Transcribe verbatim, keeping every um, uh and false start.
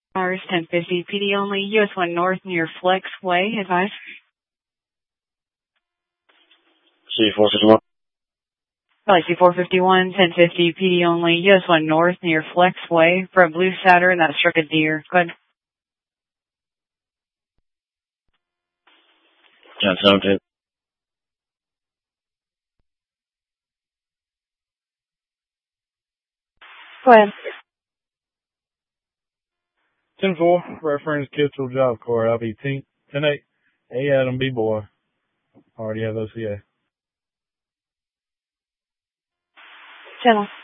Cars ten fifty P D only, U S one North near Flex Way, advise. C four fifty-one. Galaxy four fifty-one, ten fifty P D only, U S one North near Flex Way for a blue Saturn that struck a deer. Go ahead. ten seventeen. Go ahead. ten four, reference Kitchell Job Corps, L B T. ten eight, A Adam B Boy. Already have O C A. Channel.